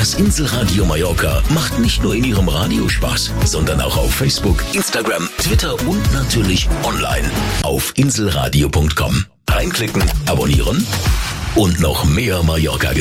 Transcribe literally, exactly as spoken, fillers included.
Das Inselradio Mallorca macht nicht nur in Ihrem Radio Spaß, sondern auch auf Facebook, Instagram, Twitter und natürlich online auf inselradio punkt com. Reinklicken, abonnieren und noch mehr Mallorca